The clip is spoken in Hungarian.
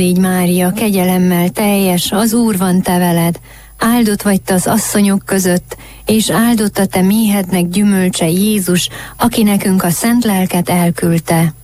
Légy Mária, kegyelemmel teljes, az Úr van te veled, áldott vagy te az asszonyok között, és áldott a te méhednek gyümölcse Jézus, aki nekünk a szent lelket elküldte.